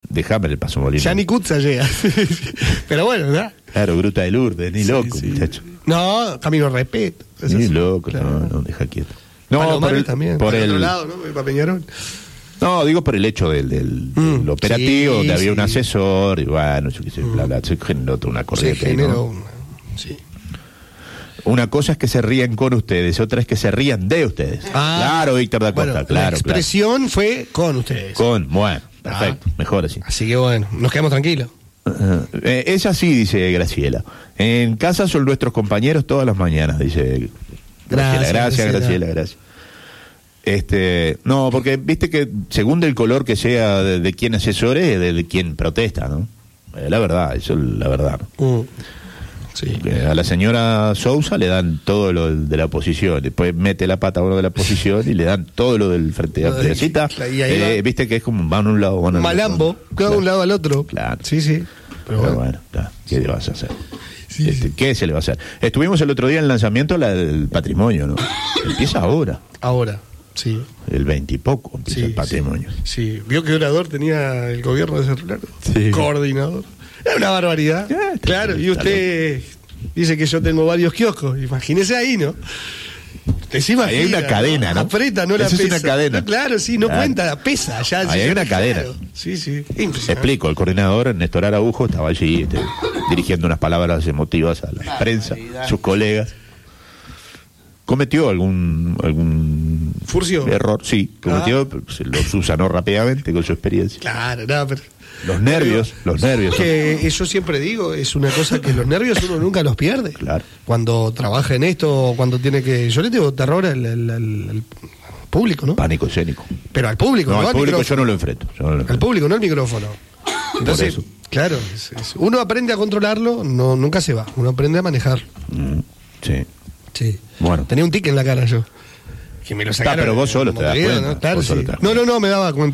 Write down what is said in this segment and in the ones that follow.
Déjame el paso Molina. Ya ni Cutsa llega. Pero bueno, ¿verdad? Claro, Gruta de Lourdes, ni loco, muchacho. No, Camino Respeto. Ni loco, claro. No, deja quieto. No, Palomares también. Por el otro lado, ¿no? Para Peñarol. No, digo por el hecho del operativo, donde había un asesor, y bueno, yo qué sé, bla, bla, se generó toda una corriente. Se generó ¿no? Una cosa es que se rían con ustedes, otra es que se rían de ustedes. Claro, Víctor da Costa, claro. La expresión fue con ustedes. Bueno, perfecto, mejor así. Así que bueno, nos quedamos tranquilos. Es así, dice Graciela. En casa son nuestros compañeros todas las mañanas, dice Graciela. No, porque viste que según del color que sea de quien asesore, de quien protesta, ¿no? La verdad, eso es la verdad. Sí. A la señora Sousa le dan todo lo de la oposición, después mete la pata a uno de la oposición y le dan todo lo del Frente Amplio. Viste que es como van a un lado, van a Malambo, cada un lado al otro. Claro. Sí. Pero bueno, ¿qué le vas a hacer? ¿Qué se le va a hacer? Estuvimos el otro día en el lanzamiento del patrimonio, ¿no? Empieza ahora. Sí. El 20 y poco empieza el patrimonio. Sí. ¿Vio qué orador tenía el gobierno de celular? Sí. Coordinador. Es una barbaridad. Claro, y usted dice que yo tengo varios kioscos. Imagínese ahí, ¿no? Hay una cadena, ¿no? Aprieta, no la pesa. Es una cadena. Claro, sí, no cuenta, la pesa. Ya, hay una cadena. Sí. Explico, el coordinador Néstor Araujo estaba allí dirigiendo unas palabras emotivas a la prensa, sus colegas. ¿Cometió algún furcio? Error? Sí, cometió, se lo subsanó rápidamente con su experiencia. Claro, pero... Los nervios. Que yo siempre digo, es una cosa que los nervios uno nunca los pierde. Claro. Cuando trabaja en esto, cuando tiene que... Yo le tengo terror al público, ¿no? Pánico escénico. Pero al público, no al público yo no lo enfrento. Al público, no al micrófono. Entonces, claro, uno aprende a controlarlo, nunca se va. Uno aprende a manejarlo. Sí. Bueno. Tenía un tic en la cara yo. Que me lo sacaron. Pero vos solo te das cuenta. ¿no? Claro, sí. No, me daba cuenta.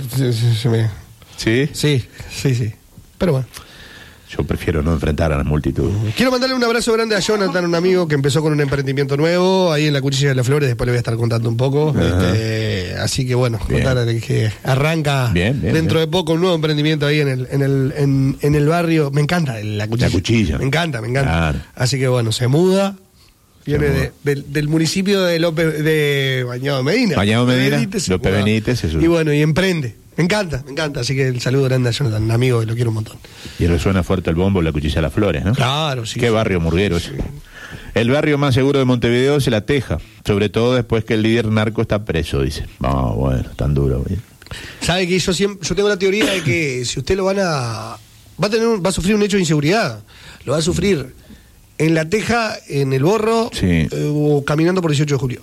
¿Sí? Sí. Pero bueno. Yo prefiero no enfrentar a las multitudes. Quiero mandarle un abrazo grande a Jonathan, un amigo que empezó con un emprendimiento nuevo ahí en la Cuchilla de las Flores. Después le voy a estar contando un poco. Así que bueno, contarle que arranca dentro de poco un nuevo emprendimiento ahí en el barrio. Me encanta la Cuchilla. Me encanta. Claro. Así que bueno, se muda. Viene del municipio de Bañado Medina. López Benítez. Y bueno, y emprende. Me encanta. Así que el saludo grande a Jonathan, un amigo que lo quiero un montón. Y resuena fuerte el bombo, la Cuchilla de las Flores, ¿no? Claro, sí. Qué barrio murguero ese. El barrio más seguro de Montevideo es La Teja, sobre todo después que el líder narco está preso, dice. Bueno, tan duro. Sabe que yo tengo la teoría de que si usted lo va a sufrir un hecho de inseguridad, lo va a sufrir en La Teja, en El Borro, o caminando por 18 de julio.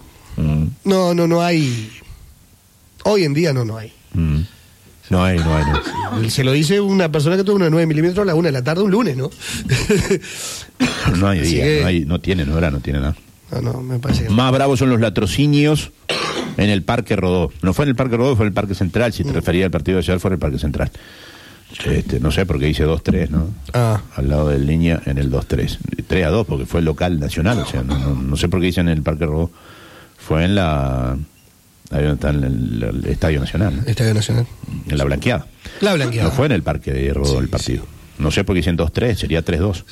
No hay. Hoy en día no hay. No hay. Se lo dice una persona que tuvo una 9 milímetros a la 1 de la tarde un lunes, ¿no? No hay día, no tiene nada. No, me parece. Más bravos son los latrocinios en el Parque Rodó. No fue en el Parque Rodó, fue en el Parque Central. Si te refería al partido de ayer, fue en el Parque Central. No sé, porque dice 2-3, ¿no? Al lado del Línea en el 2-3. 3-2, porque fue el local nacional. O sea, no sé por qué dicen en el Parque Rodó. Fue en ahí donde está el Estadio Nacional, ¿no? Estadio Nacional. En la Blanqueada. No fue en el Parque de Rodó el partido. No sé por qué dicen 2-3, sería 3-2.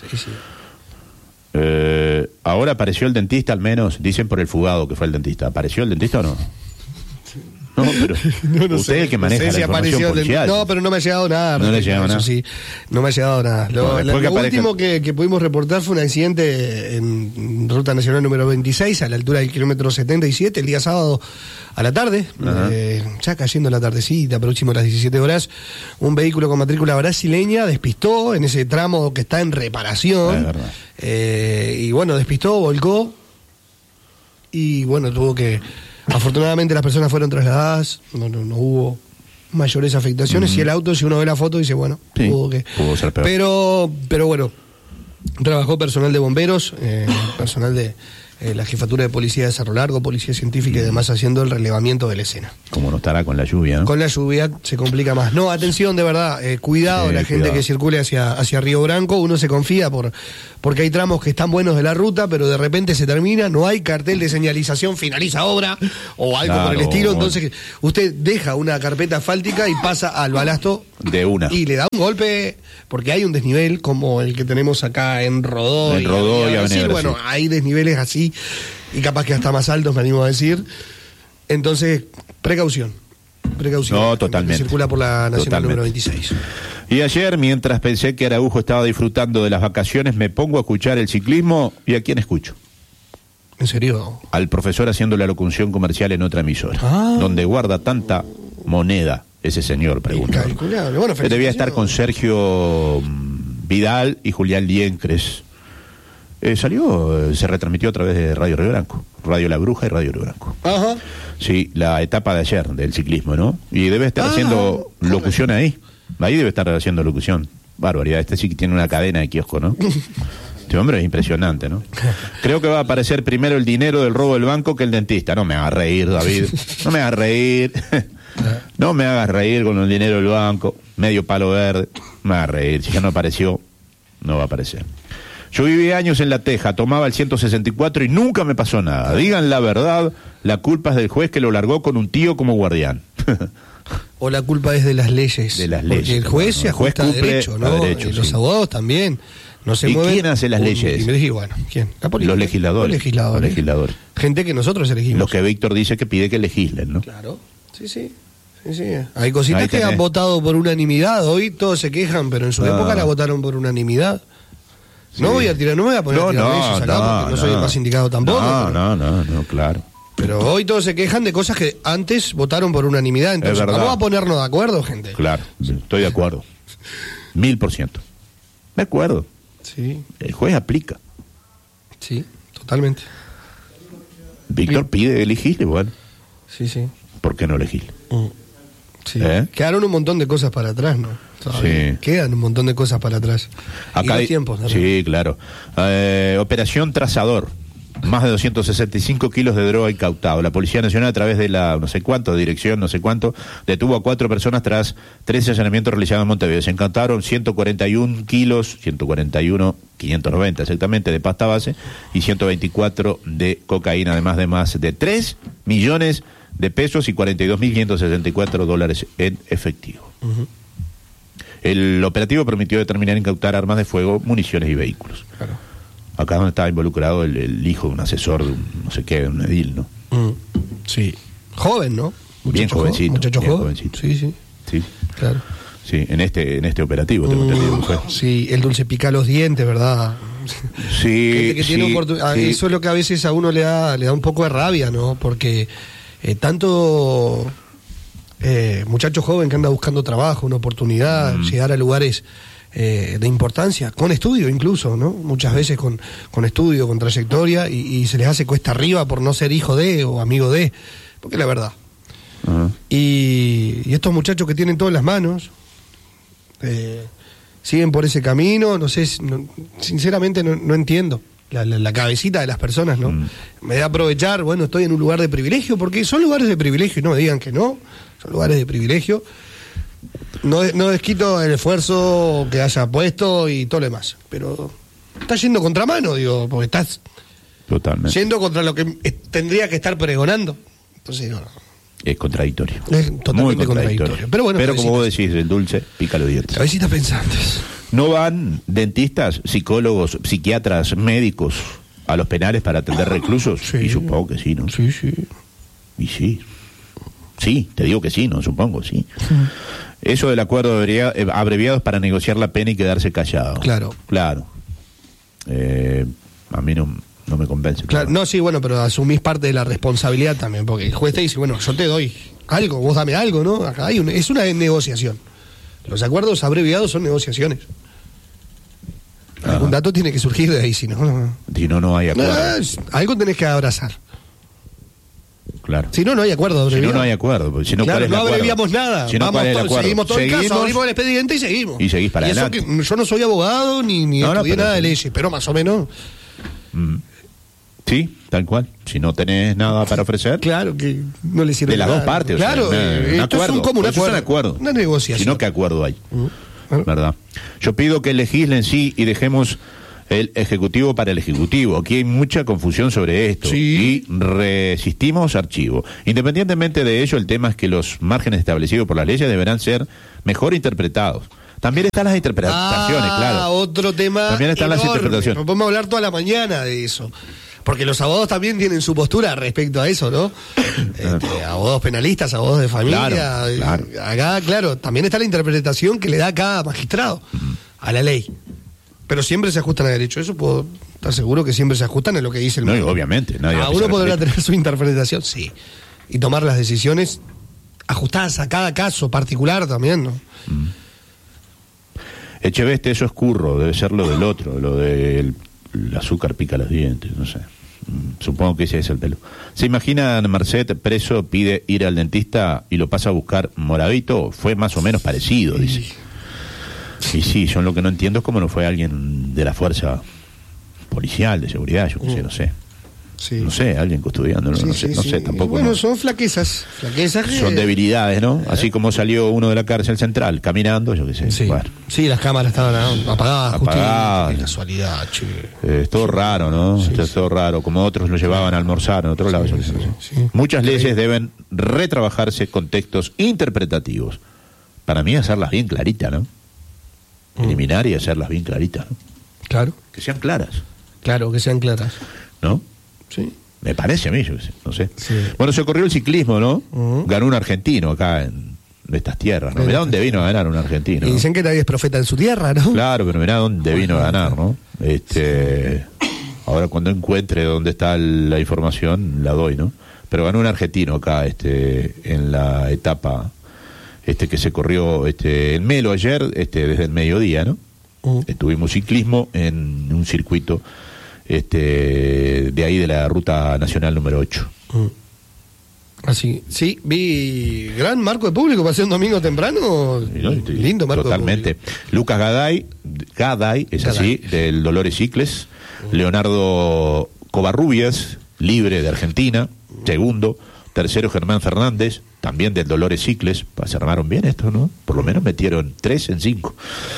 Sí. Ahora apareció el dentista, al menos. Dicen por el fugado que fue el dentista. ¿Apareció el dentista o no? No, pero usted es el que maneja la información policial. No, pero no me ha llegado nada. No le ha llegado nada. Sí, no me ha llegado nada. Lo último que pudimos reportar fue un accidente en Ruta Nacional número 26, a la altura del kilómetro 77, el día sábado a la tarde, ya cayendo la tardecita, próximo a las 17 horas, un vehículo con matrícula brasileña despistó en ese tramo que está en reparación. Y bueno, despistó, volcó, y bueno, tuvo que... Afortunadamente las personas fueron trasladadas, no hubo mayores afectaciones, y el auto, si uno ve la foto, dice, bueno, pudo ser peor. Pero bueno, trabajó personal de bomberos, personal de la jefatura de policía de Cerro Largo, policía científica y demás haciendo el relevamiento de la escena. Como no estará con la lluvia, ¿no? Con la lluvia se complica más. No, atención, de verdad, cuidado la gente que circule hacia Río Branco, uno se confía porque hay tramos que están buenos de la ruta, pero de repente se termina, no hay cartel de señalización, finaliza obra, o algo por el estilo, entonces usted deja una carpeta asfáltica y pasa al balasto de una. Y le da un golpe, porque hay un desnivel como el que tenemos acá en Rodó. En Rodó y Avenida Brasil. Bueno, hay desniveles así, y capaz que hasta más altos, me animo a decir. Entonces, precaución. No, totalmente. Circula por la Nacional número 26. Y ayer, mientras pensé que Araujo estaba disfrutando de las vacaciones, me pongo a escuchar el ciclismo. ¿Y a quién escucho? ¿En serio? Al profesor haciendo la locución comercial en otra emisora. Donde guarda tanta moneda ese señor, pregunta. Bueno, debía estar con Sergio Vidal y Julián Liencres. Se retransmitió a través de Radio Río Branco, Radio La Bruja y Radio Río Branco. Ajá. Sí, la etapa de ayer del ciclismo, ¿no? Y debe estar haciendo locución ahí. Ahí debe estar haciendo locución. Barbaridad, este sí que tiene una cadena de kiosco, ¿no? Este hombre es impresionante, ¿no? Creo que va a aparecer primero el dinero del robo del banco que el dentista. No me hagas reír, David. No me hagas reír. No me hagas reír con el dinero del banco. Medio palo verde. No me hagas reír. Si ya no apareció, no va a aparecer. Yo viví años en La Teja, tomaba el 164 y nunca me pasó nada. Digan la verdad, la culpa es del juez que lo largó con un tío como guardián. O la culpa es de las leyes. De las leyes. Porque el juez se ajusta a derecho, ¿no? Derecho, y los abogados también. No se ¿Y mueven. quién hace las leyes? Y me dije, bueno, ¿quién? Los legisladores. Los legisladores. Gente que nosotros elegimos. Los que Víctor dice que pide que legislen, ¿no? Claro, sí. Hay cositas que han votado por unanimidad. Hoy todos se quejan, pero en su época la votaron por unanimidad. Sí. No me voy a poner a tirar leyes acá porque no soy el más indicado tampoco. No, claro. Pero hoy todos se quejan de cosas que antes votaron por unanimidad. Entonces, vamos a ponernos de acuerdo, gente. Claro, estoy de acuerdo. 1000%. De acuerdo. Sí. El juez aplica. Sí, totalmente. Víctor pide elegirle, bueno. Sí. ¿Por qué no elegirle? Sí. Quedaron un montón de cosas para atrás, ¿no? Sí. Quedan un montón de cosas para atrás. Acá y los tiempos, ¿no? Sí, claro. Operación Trazador. Más de 265 kilos de droga incautado. La Policía Nacional, a través de la dirección, detuvo a 4 personas tras 13 allanamientos realizados en Montevideo. Se incautaron 141 kilos, 590 exactamente, de pasta base y 124 de cocaína, además de más de 3 millones de pesos y $42.564 en efectivo. El operativo permitió determinar e incautar armas de fuego, municiones y vehículos. Claro. Acá donde estaba involucrado el hijo de un asesor de un edil, ¿no? Sí. Joven, ¿no? Bien jovencito. Muchacho bien joven. Jovencito. Sí. Claro. Sí, en este operativo tengo entendido que fue. Sí, el dulce pica los dientes, ¿verdad? Sí. Que tiene eso es lo que a veces a uno le da un poco de rabia, ¿no? Porque tanto muchacho joven que anda buscando trabajo, una oportunidad, llegar a lugares de importancia, con estudio incluso, ¿no? Muchas veces con estudio, con trayectoria, y se les hace cuesta arriba por no ser hijo de o amigo de, porque es la verdad. Y estos muchachos que tienen todo en las manos, siguen por ese camino, no sé, sinceramente no entiendo la cabecita de las personas, ¿no? Me da aprovechar, bueno, estoy en un lugar de privilegio, porque son lugares de privilegio, no me digan que no, son lugares de privilegio. No desquito el esfuerzo que haya puesto y todo lo demás, pero estás yendo contramano, digo, porque estás totalmente yendo contra lo que tendría que estar pregonando. Entonces, no. Es contradictorio. Es totalmente contradictorio. Pero bueno, como vos decís, el dulce pica los dientes. Cabecitas pensantes. ¿No van dentistas, psicólogos, psiquiatras, médicos a los penales para atender reclusos? Sí. Y supongo que sí, ¿no? Sí. Y sí. Sí, te digo que sí, ¿no? Supongo, sí. Eso del acuerdo abreviados para negociar la pena y quedarse callado. Claro. A mí no me convence. Claro. No, sí, bueno, pero asumís parte de la responsabilidad también, porque el juez te dice, bueno, yo te doy algo, vos dame algo, ¿no? Acá es una negociación. Los acuerdos abreviados son negociaciones. Algún dato tiene que surgir de ahí, si no... Si no hay acuerdo. Algo tenés que abrazar. Claro. Si no hay acuerdo abreviado. Si no hay acuerdo. Si no, claro, no abreviamos nada. Si no, seguimos todo el caso, abrimos el expediente y seguimos. Y seguís para adelante. Yo no soy abogado ni estudié nada de leyes, pero más o menos... Sí, tal cual. Si no tenés nada para ofrecer. Claro que no le sirve de las nada. dos partes. Claro, o sea, un esto acuerdo. es un común acuerdo. Una negociación. Si no, ¿qué acuerdo hay? ¿Verdad? Yo pido que legislen sí y dejemos el Ejecutivo para el Ejecutivo. Aquí hay mucha confusión sobre esto. Sí. Y resistimos archivo. Independientemente de ello, el tema es que los márgenes establecidos por las leyes deberán ser mejor interpretados. También están las interpretaciones, claro. Otro tema. También están las interpretaciones. No podemos hablar toda la mañana de eso. Porque los abogados también tienen su postura respecto a eso, ¿no? Abogados penalistas, abogados de familia. Claro. Acá, claro, también está la interpretación que le da cada magistrado a la ley. Pero siempre se ajustan a derecho. Eso puedo estar seguro que siempre se ajustan a lo que dice el No, obviamente. Cada uno podrá tener su interpretación, sí. Y tomar las decisiones ajustadas a cada caso particular también, ¿no? Echeveste, eso es curro, debe ser lo del otro, lo del azúcar pica los dientes, no sé. Supongo que ese es el pelo. ¿Se imaginan Marcet preso, pide ir al dentista y lo pasa a buscar moradito? Fue más o menos parecido, dice. Y sí, yo lo que no entiendo es cómo no fue alguien de la fuerza policial, de seguridad, yo qué sé, no sé. Sí. No sé, alguien custodiándolo, no sé, tampoco. Bueno, no. son flaquezas Son debilidades, ¿no? Así como salió uno de la cárcel central, caminando, yo qué sé. Sí, bueno. sí, las cámaras estaban apagadas. Apagadas. Qué casualidad, che. Es todo raro, ¿no? Es todo raro, como otros lo llevaban a almorzar en otro lado. Yo qué sé. Muchas leyes deben retrabajarse con textos interpretativos. Para mí hacerlas bien claritas, ¿no? Eliminar y hacerlas bien claritas, ¿no? Claro. Que sean claras. Claro, que sean claras. ¿No? Sí. Me parece a mí, yo no sé. Sí. Bueno, se corrió el ciclismo, ¿no? Ganó un argentino acá en estas tierras, ¿no? Mirá dónde vino a ganar un argentino. Y dicen que nadie es profeta en su tierra, ¿no? Claro, pero mirá dónde vino a ganar, ¿no? Ahora cuando encuentre dónde está la información, la doy, ¿no? Pero ganó un argentino acá, en la etapa, que se corrió, en Melo ayer, desde el mediodía, ¿no? Tuvimos ciclismo en un circuito de ahí de la ruta nacional número 8. Así, sí, vi gran marco de público para ser un domingo temprano. Lindo marco totalmente. de público. Lucas Gaday, es así, del Dolores Cicles. Leonardo Covarrubias, libre de Argentina, segundo. Tercero, Germán Fernández, también del Dolores Cicles. Se armaron bien esto, ¿no? Por lo menos metieron 3 en 5.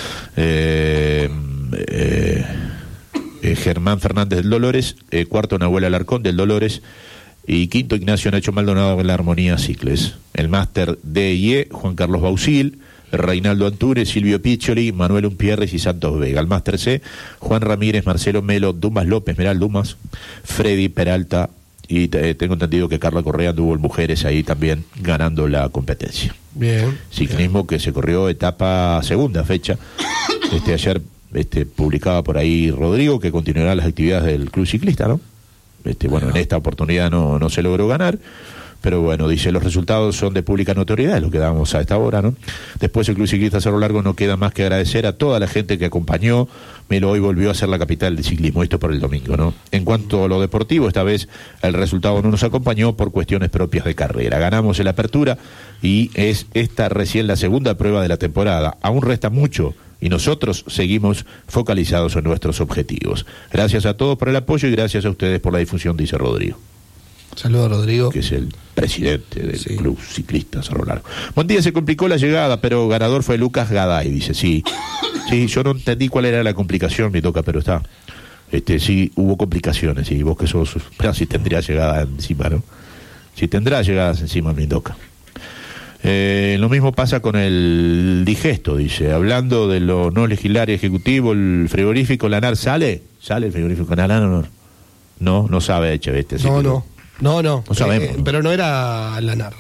Germán Fernández del Dolores, cuarto Nahuel Alarcón del Dolores y quinto Ignacio Nacho Maldonado de la Armonía Cicles. El máster D&E, Juan Carlos Bausil, Reinaldo Antunes, Silvio Piccioli, Manuel Umpierres y Santos Vega. El máster C, Juan Ramírez, Marcelo Melo, Dumas López, Meral Dumas, Freddy Peralta y tengo entendido que Carla Correa anduvo en mujeres ahí también ganando la competencia. Bien. Ciclismo que se corrió etapa segunda fecha. Ayer publicaba por ahí Rodrigo que continuará las actividades del club ciclista, ¿no? Bueno, en esta oportunidad no se logró ganar, pero bueno, dice, los resultados son de pública notoriedad, es lo que damos a esta hora, ¿no? Después el club ciclista Cerro Largo no queda más que agradecer a toda la gente que acompañó. Melo hoy volvió a ser la capital del ciclismo, esto por el domingo, ¿no? En cuanto a lo deportivo, esta vez el resultado no nos acompañó por cuestiones propias de carrera. Ganamos en la apertura y es esta recién la segunda prueba de la temporada. Aún resta mucho y nosotros seguimos focalizados en nuestros objetivos. Gracias a todos por el apoyo y gracias a ustedes por la difusión, dice Rodrigo. Saludos, Rodrigo. Que es el presidente del club ciclista Cerro Largo. Buen día, se complicó la llegada, pero ganador fue Lucas Gaday, dice, sí. Sí, yo no entendí cuál era la complicación, me toca, pero está. Sí, hubo complicaciones, y vos que sos, si tendría llegada encima, ¿no? Si tendrá llegadas encima, me toca. Lo mismo pasa con el digesto, dice. Hablando de lo no legislar y ejecutivo, el frigorífico Lanar ¿sale el frigorífico Lanar? No sabe Echeveste. No sabemos. Pero no era Lanar.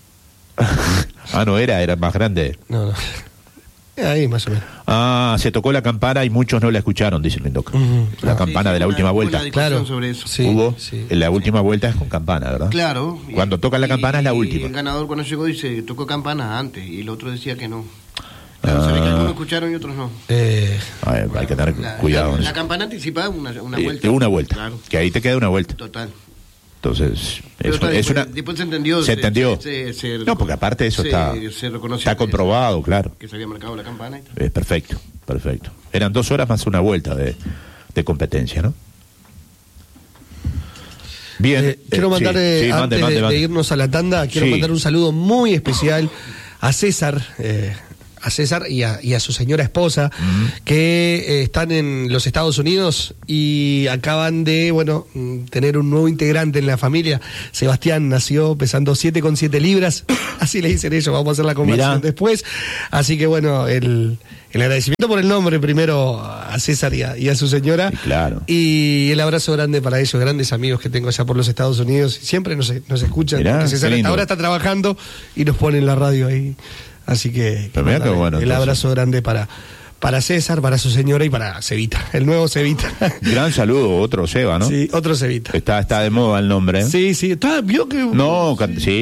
No era más grande. No. Ahí más o menos. Se tocó la campana y muchos no la escucharon, dice Mendoca. La campana de la última vuelta. Claro. Sobre eso. La última vuelta es con campana, ¿verdad? Claro. Cuando toca la campana es la última. El ganador cuando llegó dice, tocó campana antes, y el otro decía que no. Se ve que algunos escucharon y otros no. Hay que tener cuidado. La campana anticipa una vuelta. Una vuelta. Claro. Que ahí te queda una vuelta. Total. Entonces, después se entendió. Se entendió. No, porque aparte de eso está comprobado, claro. Que se había marcado la campana. Es perfecto. Eran 2 horas más una vuelta de competencia, ¿no? Bien. Quiero mandar, antes de irnos a la tanda, quiero mandar un saludo muy especial a César y a su señora esposa, que están en los Estados Unidos y acaban de, tener un nuevo integrante en la familia. Sebastián nació pesando 7,7 libras, así le dicen ellos, vamos a hacer la conversión después. Así que el agradecimiento por el nombre primero a César y a su señora. Sí, claro. Y el abrazo grande para ellos, grandes amigos que tengo allá por los Estados Unidos. Siempre nos escuchan. Mirá, César ahora está trabajando y nos ponen la radio ahí. Así que el abrazo grande para César, para su señora y para Cevita, el nuevo Cevita. Gran saludo, otro Seba, ¿no? Sí, otro Cevita. Está de moda el nombre, ¿eh? Sí, vio que... No,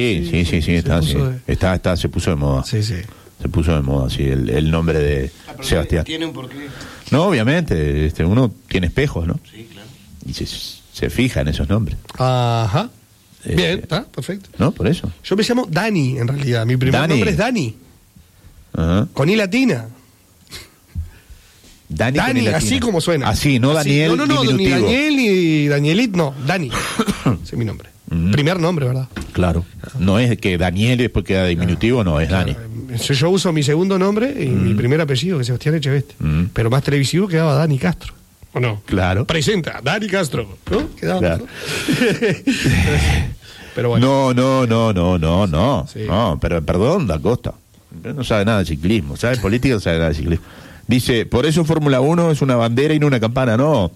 se puso de moda. Sí. Se puso de moda, sí, el nombre de Sebastián. ¿Tiene un porqué? No, obviamente, uno tiene espejos, ¿no? Sí, claro. Y se fija en esos nombres. Ajá. Bien, está perfecto. No, por eso. Yo me llamo Dani, en realidad. Mi primer nombre es Dani. Ajá. Con I latina. Dani con I latina. Así como suena. Así, no así. Daniel. No, ni Daniel ni Danielit, no. Dani. Ese es mi nombre. Primer nombre, ¿verdad? Claro. No es que Daniel después queda diminutivo, no, es Dani. Yo uso mi segundo nombre y mi primer apellido, que es Sebastián Echeveste. Pero más televisivo quedaba Dani Castro. ¿O no? Claro. Presenta, Dani Castro. ¿No? Quedaba claro. Pero bueno. No. Sí. No, pero perdón, Da Costa. No sabe nada de ciclismo. ¿Sabe política? No sabe nada de ciclismo. Dice, por eso Fórmula 1 es una bandera y no una campana. No.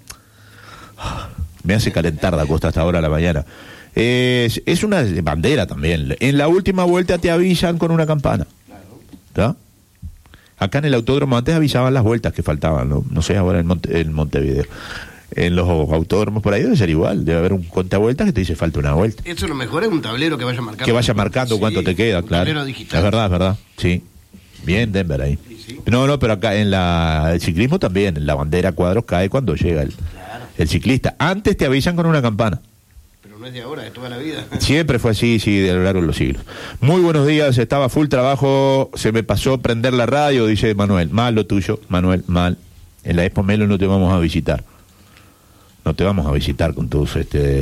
Me hace calentar Da Costa hasta ahora a la mañana. Es una bandera también. En la última vuelta te avisan con una campana. ¿Está? Acá en el autódromo antes avisaban las vueltas que faltaban. No sé ahora en Montevideo. En los autódromos por ahí debe ser igual. Debe haber un contavueltas que te dice falta una vuelta. Eso lo mejor es un tablero que vaya marcando. Que vaya marcando cuánto te queda, claro. Tablero digital. Es verdad. Sí. Bien, Denver ahí. Sí. No, pero acá en el ciclismo también. La bandera a cuadros cae cuando llega el ciclista. Antes te avisan con una campana. Pero no es de ahora, de toda la vida. Siempre fue así, sí, de a lo largo de los siglos. Muy buenos días, estaba full trabajo, se me pasó prender la radio, dice Manuel. Mal lo tuyo, Manuel, mal. En la Expo Melo no te vamos a visitar. No te vamos a visitar con tus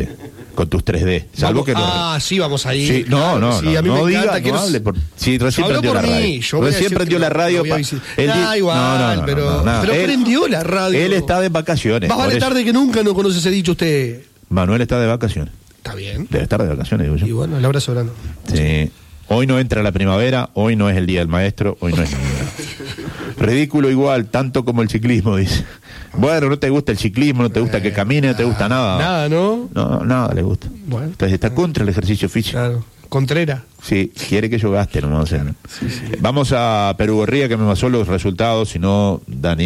3D, salvo que sí, vamos a ir. Sí, no, sí, a mí me encanta que hable por... Sí, recién prendió la radio. Recién prendió la radio. Igual, pero prendió la radio. Él está de vacaciones. Más vale tarde que nunca, no conoce ese dicho usted. Manuel está de vacaciones. Está bien. Debe estar de vacaciones, digo yo. Y bueno, el abrazo grande. Sí. Hoy no entra la primavera, hoy no es el día del maestro, hoy no es nada. Ridículo igual, tanto como el ciclismo, dice. Bueno, no te gusta el ciclismo, no te gusta que camine, no te gusta nada. Nada, ¿no? No, nada le gusta. Bueno. Entonces está contra el ejercicio físico. Claro. Contreras. Sí, quiere que yo gaste, no vamos a hacer. Sí. Vamos a Perú Gorría, que me pasó los resultados, si no,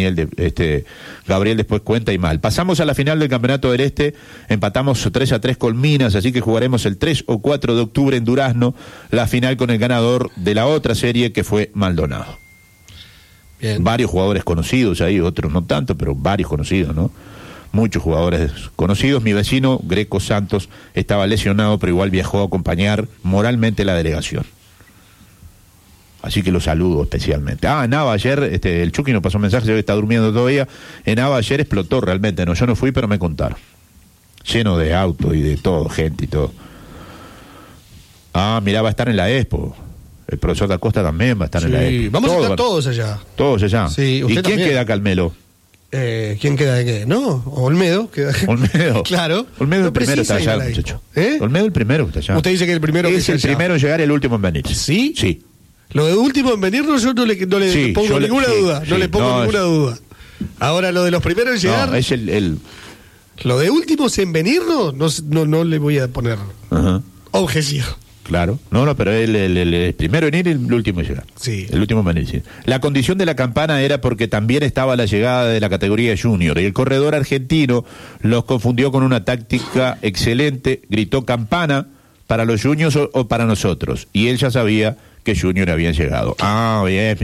Gabriel después cuenta y mal. Pasamos a la final del Campeonato del Este, empatamos 3-3 con Minas, así que jugaremos el 3 o 4 de octubre en Durazno, la final con el ganador de la otra serie, que fue Maldonado. Bien. Varios jugadores conocidos ahí, otros no tanto, pero varios conocidos, ¿no? Muchos jugadores conocidos. Mi vecino, Greco Santos, estaba lesionado, pero igual viajó a acompañar moralmente la delegación. Así que lo saludo especialmente. En Nava ayer, el Chucky nos pasó un mensaje, se ve que está durmiendo todavía. En Nava ayer explotó realmente, yo no fui, pero me contaron. Lleno de autos y de todo, gente y todo. Mirá, va a estar en la Expo. El profesor Da Costa también va a estar en la Expo. Vamos a estar todos allá. Todos allá. Sí, ¿y quién también queda Calmelo? ¿Quién queda de qué? No, Olmedo. Olmedo. Claro. Olmedo el primero está allá, muchacho. Olmedo el primero está allá. Usted dice que el primero es el primero en llegar y el último en venir. ¿Sí? Sí. Lo de último en venir yo no le pongo ninguna duda. No le pongo ninguna duda. Ahora, lo de los primeros en llegar... No, es el... Lo de últimos en venir no le voy a poner objeción. Claro, pero el primero en ir y el último en llegar. Sí. El último en venir, sí. La condición de la campana era porque también estaba la llegada de la categoría junior y el corredor argentino los confundió con una táctica excelente, gritó campana para los juniors o para nosotros, y él ya sabía que junior habían llegado. Bien.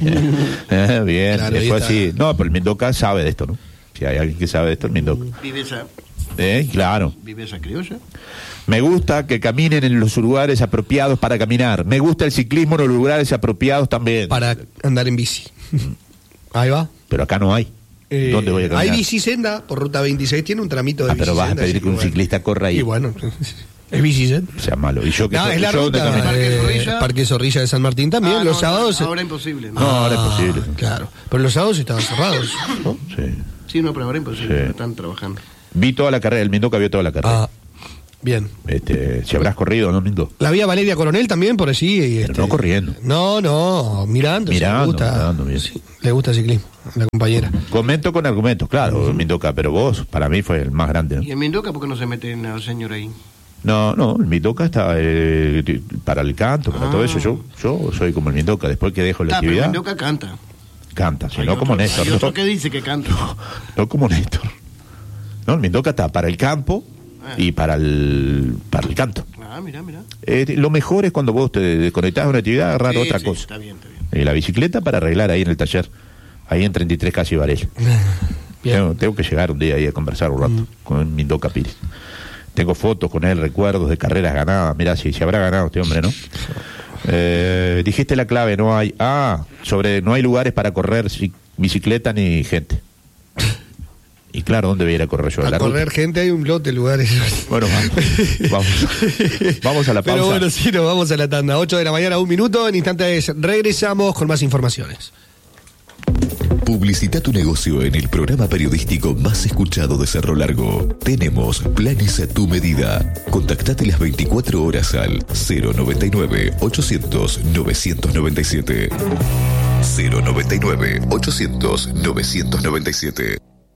Bien, claro, fue así. No, pero el Mendoca sabe de esto, ¿no? Si hay alguien que sabe de esto, el Mendoca. ¿Vive esa? Claro. ¿Vive esa criolla? Me gusta que caminen en los lugares apropiados para caminar. Me gusta el ciclismo en los lugares apropiados también. Para andar en bici. Ahí va. Pero acá no hay. ¿Dónde voy a caminar? Hay bicisenda, por ruta 26 tiene un tramito de pero vas a pedir que un ciclista corra ahí. Y bueno, es bicisenda. O sea, malo. ¿Y yo que es la ruta, Parque Zorrilla de San Martín también, los sábados... Ahora imposible. No, ahora es posible. Claro, pero los sábados estaban cerrados, ¿no? Sí, no, pero ahora imposible, están trabajando. Vi toda la carrera, el Mendoca vio toda la carrera. Bien. Si habrás corrido, ¿no, Mindo? La vía Valeria Coronel también, por allí. Pero no corriendo. No, mirando. Mirando, bien. Sí, le gusta el ciclismo, la compañera. Comento con argumentos, claro, el Mendoca, pero vos, para mí, fue el más grande, ¿no? ¿Y el Mendoca por qué no se mete en el señor ahí? No, el Mendoca está para el canto, para todo eso. Yo soy como el Mendoca, después que dejo la actividad. Pero el Mendoca canta. Canta, si no como Néstor. Hay otro que dice que canta. No como Néstor. No, el Mendoca está para el campo y para el canto. Mira. Lo mejor es cuando vos te desconectás de una actividad, agarrar otra cosa. Está bien. Y la bicicleta para arreglar ahí en el taller, ahí en 33 Casi Varela. Tengo que llegar un día ahí a conversar un rato con Mendoca Pires. Tengo fotos con él, recuerdos de carreras ganadas. Mirá, si habrá ganado este hombre, ¿no? Dijiste la clave, no hay lugares para correr bicicleta ni gente. Y claro, ¿dónde voy a ir a correr yo? A correr ruta? Gente hay un lote de lugares. Bueno, vamos a la pausa. Pero bueno, sí, nos vamos a la tanda. 8 de la mañana, 1 minuto. En instantes regresamos con más informaciones. Publicita tu negocio en el programa periodístico más escuchado de Cerro Largo. Tenemos planes a tu medida. Contactate las 24 horas al 099-800-997. 099-800-997.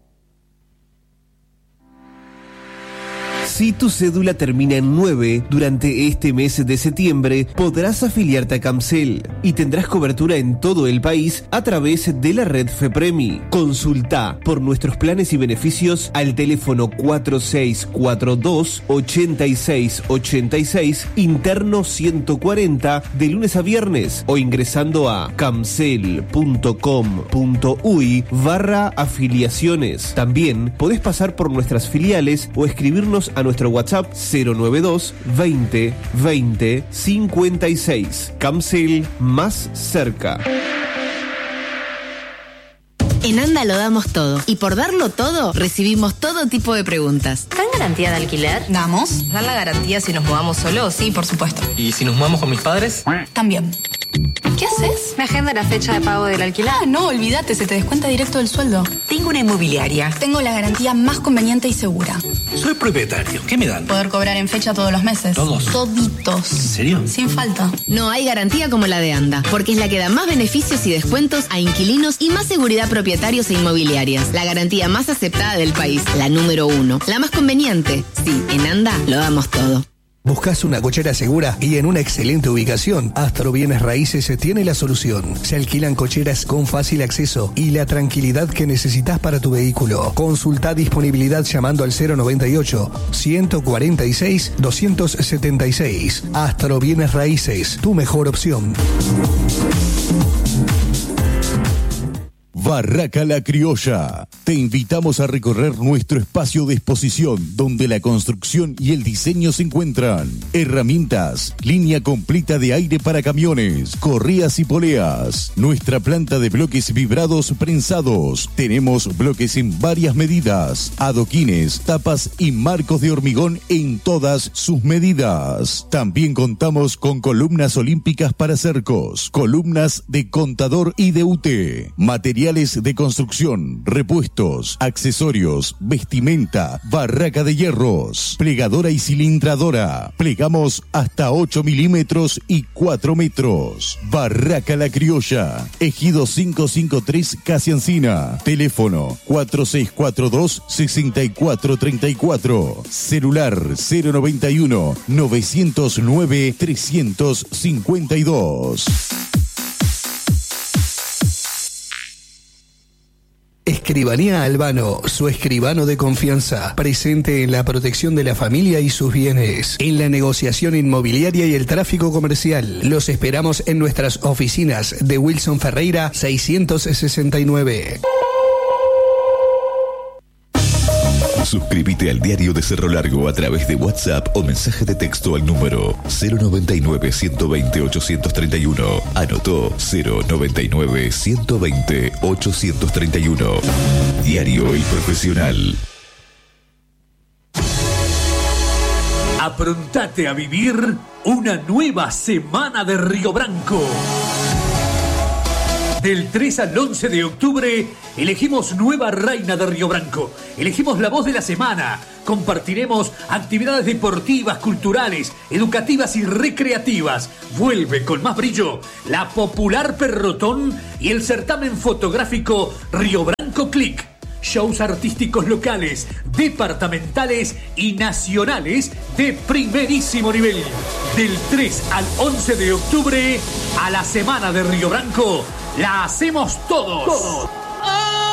Si tu cédula termina en 9, durante este mes de septiembre podrás afiliarte a Camcel y tendrás cobertura en todo el país a través de la red FEPREMI. Consulta por nuestros planes y beneficios al teléfono 4642-8686, interno 140, de lunes a viernes, o ingresando a camcel.com.uy/afiliaciones. También podés pasar por nuestras filiales o escribirnos a nuestro WhatsApp 092 20 20 56. Camcel, más cerca. En ANDA lo damos todo. Y por darlo todo, recibimos todo tipo de preguntas. ¿Dan garantía de alquiler? Damos. ¿Dan la garantía si nos mudamos solos? Sí, por supuesto. ¿Y si nos mudamos con mis padres? También. ¿Qué haces? ¿Me agenda la fecha de pago del alquiler? No, olvídate, se te descuenta directo del sueldo. Tengo una inmobiliaria. Tengo la garantía más conveniente y segura. Soy propietario. ¿Qué me dan? Poder cobrar en fecha todos los meses. ¿Todos? Toditos. ¿En serio? Sin falta. No hay garantía como la de ANDA, porque es la que da más beneficios y descuentos a inquilinos y más seguridad a propietarios e inmobiliarias. La garantía más aceptada del país, la número 1. La más conveniente. Sí, en ANDA lo damos todo. ¿Buscas una cochera segura y en una excelente ubicación? Astro Bienes Raíces tiene la solución. Se alquilan cocheras con fácil acceso y la tranquilidad que necesitas para tu vehículo. Consulta disponibilidad llamando al 098-146-276. Astro Bienes Raíces, tu mejor opción. Barraca La Criolla. Te invitamos a recorrer nuestro espacio de exposición donde la construcción y el diseño se encuentran. Herramientas, línea completa de aire para camiones, correas y poleas. Nuestra planta de bloques vibrados prensados. Tenemos bloques en varias medidas, adoquines, tapas y marcos de hormigón en todas sus medidas. También contamos con columnas olímpicas para cercos, columnas de contador y de UTE, materiales de construcción, repuestos, accesorios, vestimenta, barraca de hierros, plegadora y cilindradora. Plegamos hasta 8 milímetros y 4 metros. Barraca La Criolla, Ejido 553 Casi Encina. Teléfono 4642-6434. Celular 091-909-352. Escribanía Albano, su escribano de confianza, presente en la protección de la familia y sus bienes, en la negociación inmobiliaria y el tráfico comercial. Los esperamos en nuestras oficinas de Wilson Ferreira 669. Suscríbete al Diario de Cerro Largo a través de WhatsApp o mensaje de texto al número 099-120-831. Anotó 099-120-831. Diario El Profesional. Aprontate a vivir una nueva semana de Río Branco. Del 3 al 11 de octubre elegimos nueva reina de Río Branco. Elegimos la voz de la semana. Compartiremos actividades deportivas, culturales, educativas y recreativas. Vuelve con más brillo la popular Perrotón y el certamen fotográfico Río Branco Click. Shows artísticos locales, departamentales y nacionales de primerísimo nivel. Del 3 al 11 de octubre, a la semana de Río Branco, la hacemos todos.